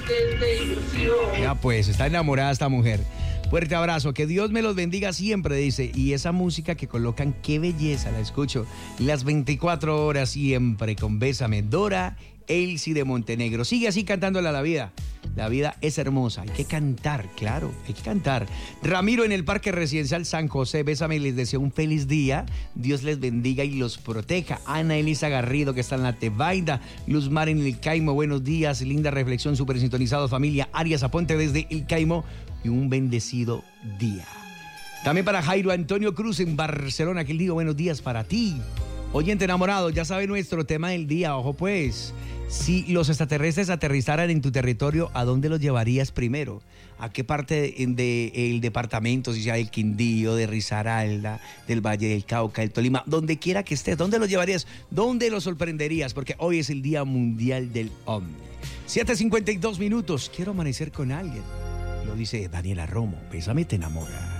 Ya pues, está enamorada esta mujer. Fuerte abrazo, que Dios me los bendiga siempre, dice. Y esa música que colocan, qué belleza, la escucho las 24 horas siempre con Bésame. Dora Elsie de Montenegro. Sigue así cantándola a la vida. La vida es hermosa, hay que cantar, claro, hay que cantar. Ramiro en el Parque Residencial San José, Bésame, les deseo un feliz día. Dios les bendiga y los proteja. Ana Elisa Garrido, que está en la Tebaida. Luz Mar en el Caimo, buenos días. Linda reflexión, súper sintonizado, familia. Arias Aponte desde el Caimo. Y un bendecido día. También para Jairo Antonio Cruz en Barcelona, que él digo buenos días para ti. Oyente enamorado, ya sabe nuestro tema del día, ojo pues. Si los extraterrestres aterrizaran en tu territorio, ¿a dónde los llevarías primero? ¿A qué parte del departamento, si sea del Quindío, de Risaralda, del Valle del Cauca, del Tolima, donde quiera que estés? ¿Dónde los llevarías? ¿Dónde los sorprenderías? Porque hoy es el Día Mundial del Hombre. 7:52 minutos. Quiero amanecer con alguien. Lo dice Daniela Romo. Bésame, te enamora.